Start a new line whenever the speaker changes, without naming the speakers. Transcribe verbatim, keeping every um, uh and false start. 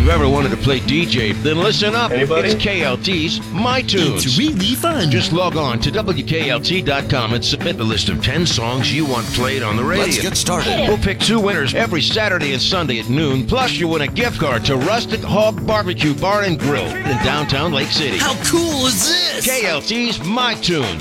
you've ever wanted to play D J, then listen up.
Anybody?
It's K L T's My Tunes.
It's really fun.
Just log on to W K L T dot com and submit the list of ten songs you want played on the radio.
Let's get started.
We'll pick two winners every Saturday and Sunday at noon. Plus, you win a gift card to Rustic Hog Barbecue Bar and Grill in downtown Lake City.
How cool is this?
K L T's My Tunes.